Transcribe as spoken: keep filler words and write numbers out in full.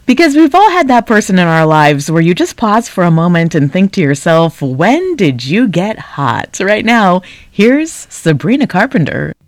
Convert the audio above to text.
Because we've all had that person in our lives where you just pause for a moment and think to yourself, when did you get hot? Right now, here's Sabrina Carpenter.